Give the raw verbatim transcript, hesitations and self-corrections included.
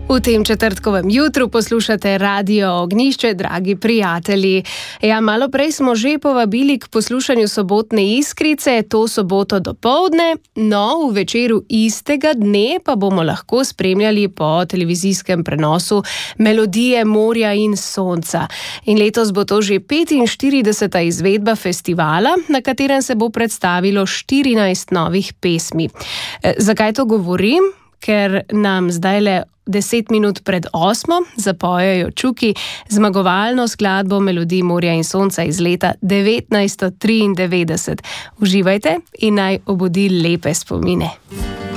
V tem četrtkovem jutru poslušate Radio Ognjišče, dragi prijatelji. Ja, malo prej smo že povabili k poslušanju sobotne Iskrice, to soboto dopoldne, no, v večeru istega dne pa bomo lahko spremljali po televizijskem prenosu Melodije morja in sonca. In letos bo to že petinštirideseta izvedba festivala, na katerem se bo predstavilo štirinajst novih pesmi. E, zakaj to govorim? Ker nam zdajle deset minut pred osmo zapojejo Čuki zmagovalno skladbo Melodij morja in sonca iz leta devetnajststo triindevetdeset. Uživajte in naj obudi lepe spomine.